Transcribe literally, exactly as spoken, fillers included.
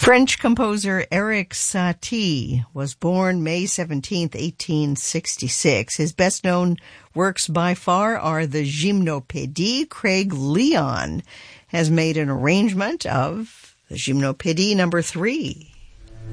French composer Erik Satie was born May seventeenth, eighteen sixty-six. His best-known works by far are the Gymnopédie. Craig Leon has made an arrangement of the Gymnopédie number three.